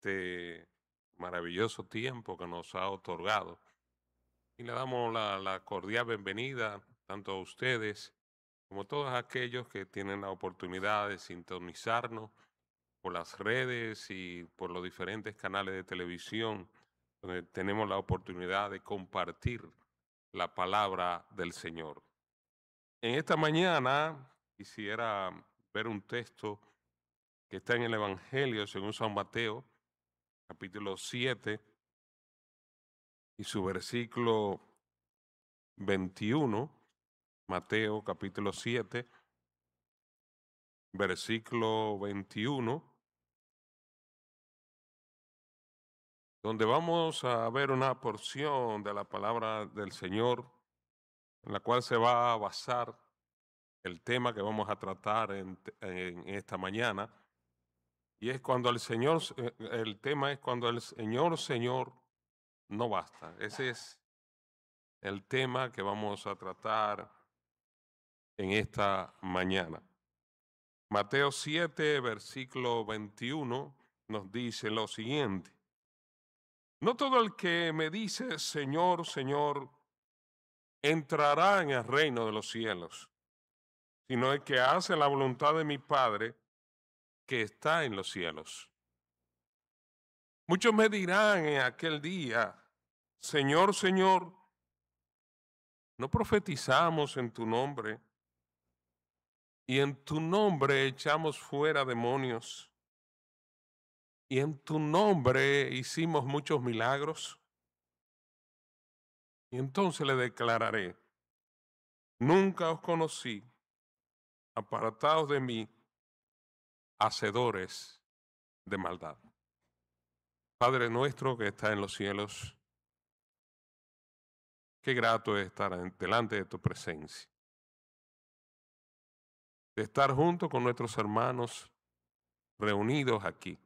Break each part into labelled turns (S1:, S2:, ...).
S1: este maravilloso tiempo que nos ha otorgado. Y le damos la cordial bienvenida tanto a ustedes como a todos aquellos que tienen la oportunidad de sintonizarnos por las redes y por los diferentes canales de televisión, donde tenemos la oportunidad de compartir la palabra del Señor. En esta mañana quisiera ver un texto que está en el Evangelio según San Mateo, capítulo 7 y su versículo 21. Mateo capítulo 7, versículo 21, donde vamos a ver una porción de la palabra del Señor en la cual se va a basar el tema que vamos a tratar en esta mañana. Y es cuando el tema es cuando el Señor no basta. Ese es el tema que vamos a tratar en esta mañana. Mateo 7, versículo 21, nos dice lo siguiente: no todo el que me dice Señor, Señor, entrará en el reino de los cielos, sino el que hace la voluntad de mi Padre que está en los cielos. Muchos me dirán en aquel día: Señor, Señor, ¿no profetizamos en tu nombre? Y en tu nombre echamos fuera demonios. Y en tu nombre hicimos muchos milagros. Y entonces le declararé: nunca os conocí, apartados de mí, hacedores de maldad. Padre nuestro que está en los cielos, qué grato es estar delante de tu presencia, de estar junto con nuestros hermanos reunidos aquí.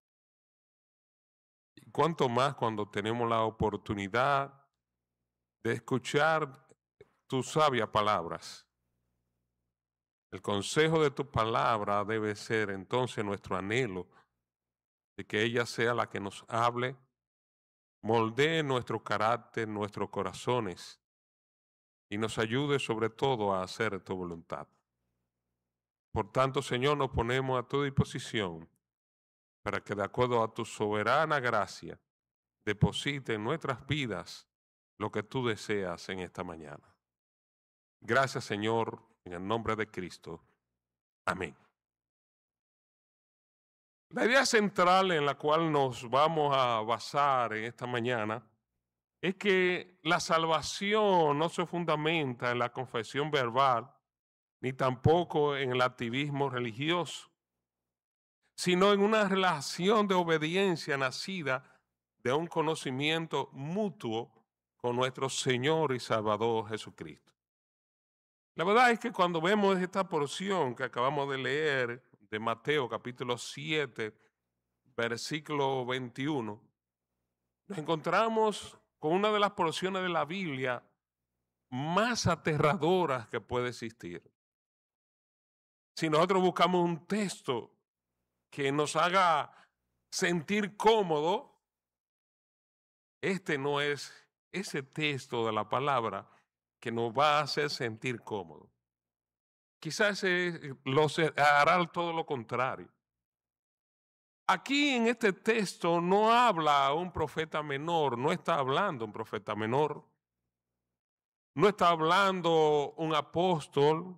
S1: Y cuánto más cuando tenemos la oportunidad de escuchar tus sabias palabras. El consejo de tu palabra debe ser entonces nuestro anhelo de que ella sea la que nos hable, moldee nuestro carácter, nuestros corazones y nos ayude sobre todo a hacer tu voluntad. Por tanto, Señor, nos ponemos a tu disposición para que de acuerdo a tu soberana gracia deposite en nuestras vidas lo que tú deseas en esta mañana. Gracias, Señor, en el nombre de Cristo. Amén. La idea central en la cual nos vamos a basar en esta mañana es que la salvación no se fundamenta en la confesión verbal ni tampoco en el activismo religioso, sino en una relación de obediencia nacida de un conocimiento mutuo con nuestro Señor y Salvador Jesucristo. La verdad es que cuando vemos esta porción que acabamos de leer de Mateo capítulo 7, versículo 21, nos encontramos con una de las porciones de la Biblia más aterradoras que puede existir. Si nosotros buscamos un texto que nos haga sentir cómodo, este no es ese texto de la palabra que nos va a hacer sentir cómodo. Quizás hará todo lo contrario. Aquí en este texto no habla un profeta menor, no está hablando un profeta menor, no está hablando un apóstol.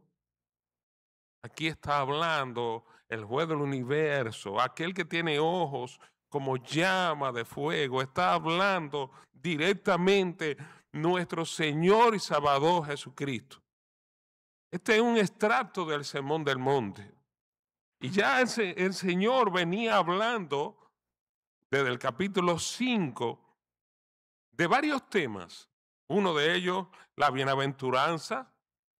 S1: Aquí está hablando el juez del universo, aquel que tiene ojos como llama de fuego. Está hablando directamente nuestro Señor y Salvador Jesucristo. Este es un extracto del Sermón del Monte. Y ya el Señor venía hablando desde el capítulo 5 de varios temas. Uno de ellos, la bienaventuranza.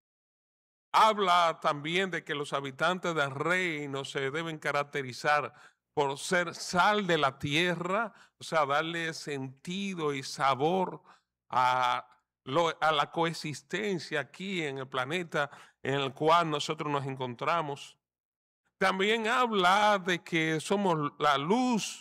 S1: Habla también de que los habitantes del reino se deben caracterizar por ser sal de la tierra, o sea, darle sentido y sabor a la coexistencia aquí en el planeta en el cual nosotros nos encontramos. También habla de que somos la luz